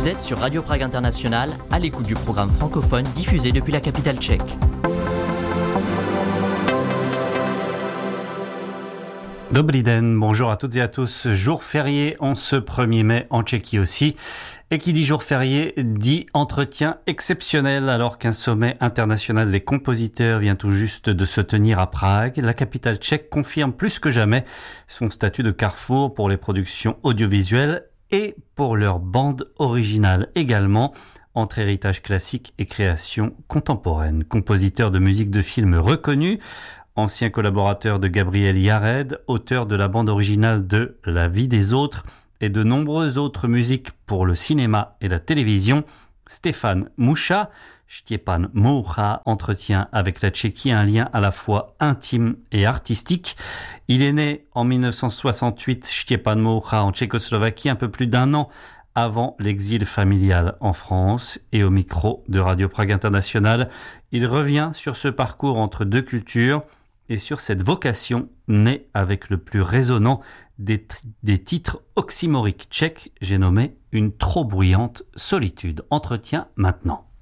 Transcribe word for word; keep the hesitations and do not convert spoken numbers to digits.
Vous êtes sur Radio Prague International, à l'écoute du programme francophone diffusé depuis la capitale tchèque. Dobrý den, bonjour à toutes et à tous. Jour férié en ce premier mai en Tchéquie aussi. Et qui dit jour férié dit entretien exceptionnel alors qu'un sommet international des compositeurs vient tout juste de se tenir à Prague. La capitale tchèque confirme plus que jamais son statut de carrefour pour les productions audiovisuelles et pour leur bande originale également, entre héritage classique et création contemporaine. Compositeur de musique de film reconnu, ancien collaborateur de Gabriel Yared, auteur de la bande originale de La vie des autres et de nombreuses autres musiques pour le cinéma et la télévision, Stefan Moucha, Stjepan Moucha, entretient avec la Tchéquie un lien à la fois intime et artistique. Il est né en dix-neuf cent soixante-huit, Stjepan Moucha, en Tchécoslovaquie, un peu plus d'un an avant l'exil familial en France, et au micro de Radio Prague International, il revient sur ce parcours entre deux cultures et sur cette vocation née avec le plus résonnant des, t- des titres oxymoriques tchèques, j'ai nommé Une trop bruyante solitude. Entretien maintenant.